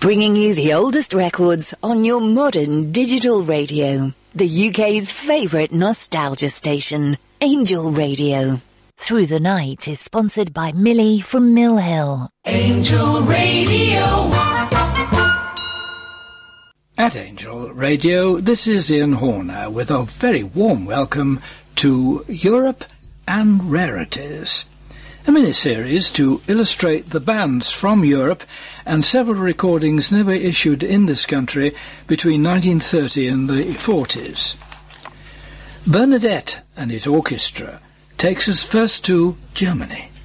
bringing you the oldest records on your modern digital radio. The UK's favourite nostalgia station, Angel Radio. Through the Night is sponsored by Millie from Mill Hill. Angel Radio. At Angel Radio, this is Ian Horner with a very warm welcome to Europe and Rarities, a mini-series to illustrate the bands from Europe and several recordings never issued in this country between 1930 and the 40s. Bernadette and his orchestra takes us first to Germany.